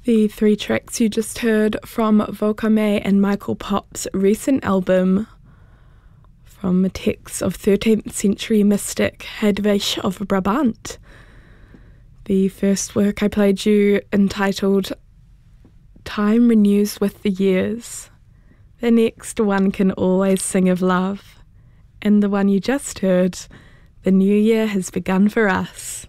The three tracks you just heard from Volkame and Michael Pop's recent album from the texts of 13th century mystic Hedwig of Brabant. The first work I played you, entitled Time Renews with the Years. The next, One Can Always Sing of Love. And the one you just heard, The New Year Has Begun for Us.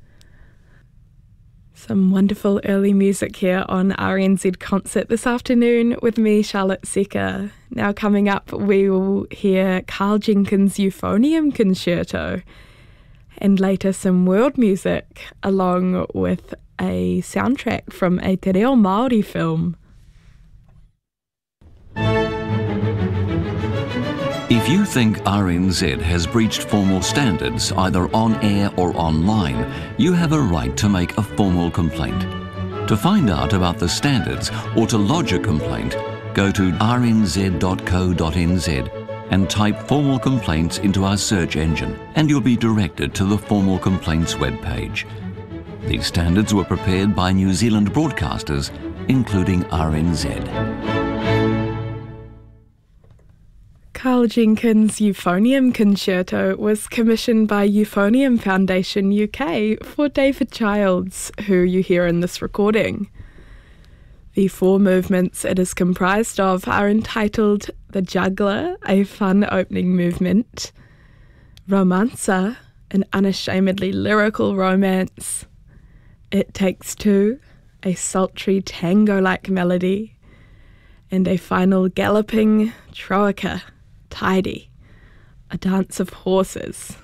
Some wonderful early music here on RNZ Concert this afternoon with me, Charlotte Secker. Now coming up, we will hear Carl Jenkins' Euphonium Concerto, and later some world music, along with a soundtrack from a Te Reo Māori film. If you think RNZ has breached formal standards, either on air or online, you have a right to make a formal complaint. To find out about the standards or to lodge a complaint, go to rnz.co.nz and type formal complaints into our search engine, and you'll be directed to the formal complaints webpage. These standards were prepared by New Zealand broadcasters, including RNZ. Carl Jenkins' Euphonium Concerto was commissioned by Euphonium Foundation UK for David Childs, who you hear in this recording. The four movements it is comprised of are entitled The Juggler, a fun opening movement, Romanza, an unashamedly lyrical romance, It Takes Two, a sultry tango-like melody, and a final galloping troika, Tidy, a dance of horses.